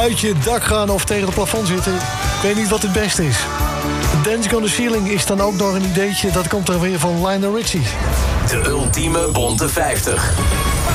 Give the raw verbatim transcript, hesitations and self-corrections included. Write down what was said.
uit je dak gaan of tegen het plafond zitten. Ik weet niet wat het beste is. Dancing on the Ceiling is dan ook nog een ideetje. Dat komt er weer van Lionel Richie. De ultieme bonte vijftig.